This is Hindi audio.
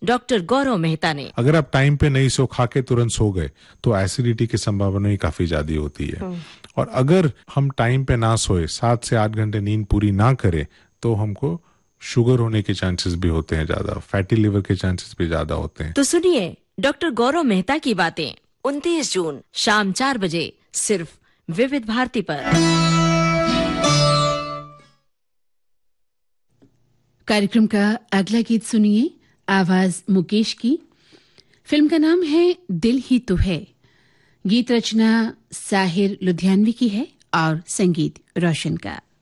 डॉक्टर गौरव मेहता ने। अगर आप टाइम पे नहीं सो, खा के तुरंत सो गए तो एसिडिटी की संभावना ही काफी ज्यादा होती है। और अगर हम टाइम पे ना सोए, 7 से 8 घंटे नींद पूरी ना करें, तो हमको शुगर होने के चांसेस भी होते हैं ज्यादा, फैटी लिवर के चांसेस भी ज्यादा होते हैं। तो सुनिए डॉक्टर गौरव मेहता की बातें 29 जून शाम 4 बजे सिर्फ विविध भारती पर। कार्यक्रम का अगला गीत सुनिए, आवाज मुकेश की। फिल्म का नाम है दिल ही तो है। गीत रचना साहिर लुधियानवी की है और संगीत रोशन का।